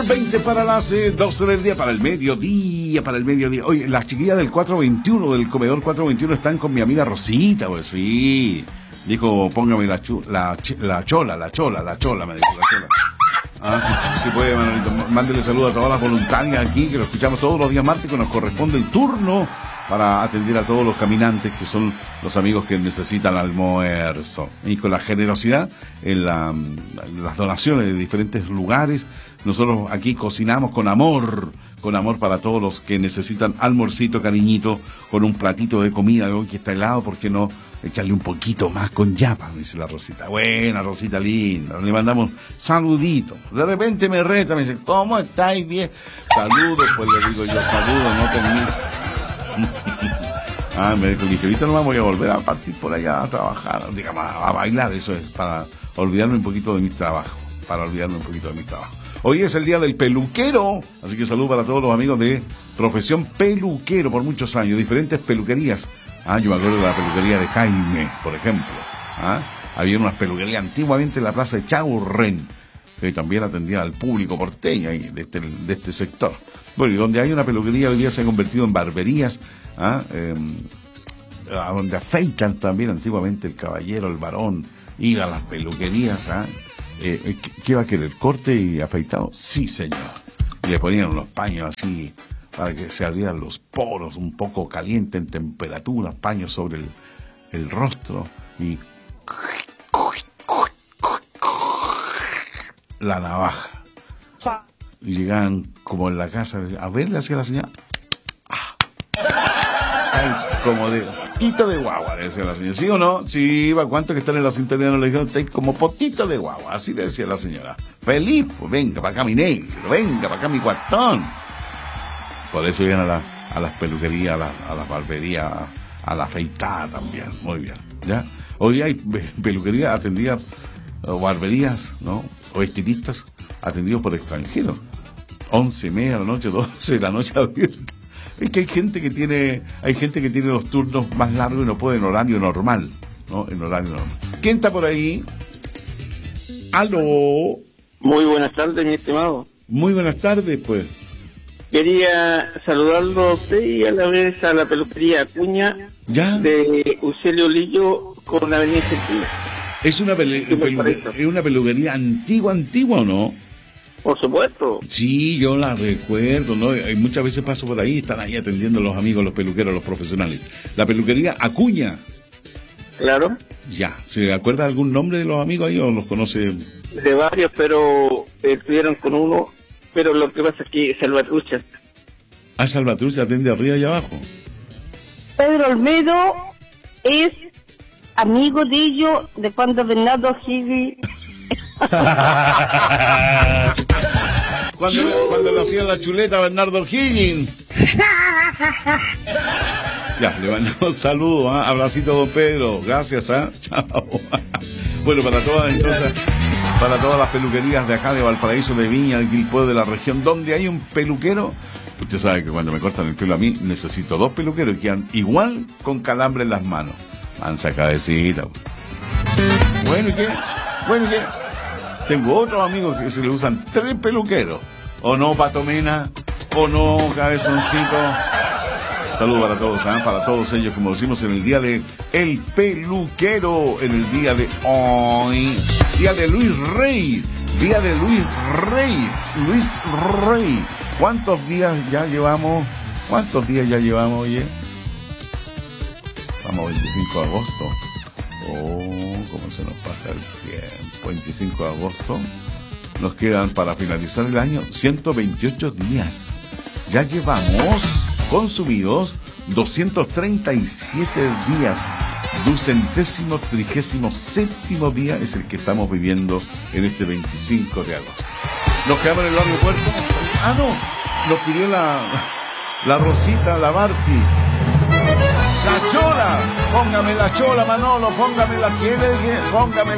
20 para las 12 del día, para el mediodía, Oye, las chiquillas del 421, del comedor 421, están con mi amiga Rosita, pues sí. Dijo, póngame la chola, me dijo la chola. Ah, sí puede, Manolito. Mándele saludos a todas las voluntarias aquí, que lo escuchamos todos los días martes, que nos corresponde el turno para atender a todos los caminantes, que son los amigos que necesitan almuerzo. Y con la generosidad en las donaciones de diferentes lugares, nosotros aquí cocinamos con amor para todos los que necesitan almuercito, cariñito, con un platito de comida de hoy que está helado, ¿por qué no echarle un poquito más con yapa? Dice la Rosita. Buena, Rosita linda. Le mandamos saluditos. De repente me reta, me dice, ¿cómo estáis? Bien. Saludos, pues le digo yo, saludos, no termino. Me dijo, dije, ahorita no voy a volver a partir por allá a trabajar, digamos, a bailar. Eso es para olvidarme un poquito de mi trabajo, Hoy es el día del peluquero, así que saludo para todos los amigos de Profesión Peluquero por muchos años, diferentes peluquerías. Yo me acuerdo de la peluquería de Jaime, por ejemplo. Había unas peluquerías antiguamente en la plaza de Chaurren, que también atendía al público porteño ahí, de este sector. Bueno, y donde hay una peluquería hoy día se ha convertido en barberías, a donde afeitan también antiguamente el caballero, el varón, ir a las peluquerías. ¿Qué va a querer? ¿Corte y afeitado? Sí, señor. Y le ponían unos paños así para que se abrieran los poros, un poco caliente en temperatura, paños sobre el rostro y la navaja. Y llegaban como en la casa a verle hacia la señora. Como de potito de guagua, le decía la señora. ¿Sí o no? Sí, ¿cuánto que están en la sintonía? No le dijeron, está como potito de guagua. Así le decía la señora. Feliz, pues venga para acá mi negro, venga para acá mi guatón. Por eso llegan a las peluquerías, a las barberías, a la afeitada también. Muy bien, ¿ya? Hoy día hay peluquerías atendidas, o barberías, ¿no? O estilistas atendidos por extranjeros. 11:30 de la noche, 12 de la noche abierta. Es que hay gente que tiene los turnos más largos y no puede en horario normal, ¿no? En horario normal. ¿Quién está por ahí? ¡Aló! Muy buenas tardes, mi estimado. Muy buenas tardes, pues. Quería saludarlo a usted y a la vez a la peluquería Acuña. ¿Ya? De Ucelio Lillo con Avenida Argentina. ¿Es una peluquería antigua o no? Por supuesto. Sí, yo la recuerdo, ¿no? Y muchas veces paso por ahí, están ahí atendiendo los amigos, los peluqueros, los profesionales. La peluquería Acuña. Claro. Ya, ¿se acuerda algún nombre de los amigos ahí o los conoce? De varios, pero estuvieron con uno, pero lo que pasa es que Salvatrucha. Salvatrucha atiende arriba y abajo. Pedro Olmedo es amigo de ellos de cuando Bernardo Higgins... Cuando le hacían la chuleta a Bernardo Higgins. Ya, le mandamos saludos, abracito don Pedro, gracias, chao. Bueno, para todas las peluquerías de acá de Valparaíso, de Viña, de Quilpué, de la región, donde hay un peluquero, usted sabe que cuando me cortan el pelo a mí, necesito 2 peluqueros que quedan igual con calambre en las manos. Mansa cabecita. Bueno, ¿y qué? Tengo otros amigos que se le usan 3 peluqueros. ¿O no, Patomena? ¿O no, Cabezoncito? Saludos para todos, para todos ellos, como decimos en el día de El Peluquero, en el día de hoy. Día de Luis Rey. Luis Rey. ¿Cuántos días ya llevamos, oye? Estamos 25 de agosto. Cómo se nos pasa el tiempo. 25 de agosto. Nos quedan para finalizar el año 128 días. Ya llevamos consumidos 237 días. 237º día es el que estamos viviendo en este 25 de agosto. Nos quedamos en el aeropuerto. Nos pidió la Rosita, la Barti. La chola, póngame la chola, Manolo, póngame la